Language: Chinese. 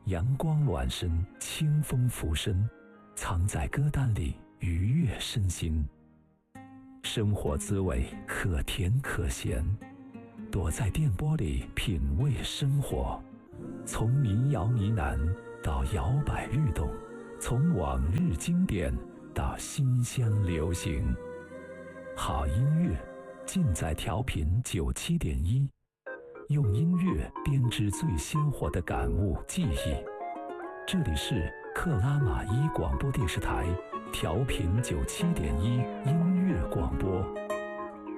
阳光暖身，清风拂身，藏在歌单里愉悦身心。生活滋味可甜可咸，躲在电波里品味生活。从民谣呢喃到摇摆律动，从往日经典到新鲜流行，好音乐尽在调频97.1，用音乐编织最鲜活的感悟记忆。这里是克拉玛依广播电视台调频97.1音乐广播。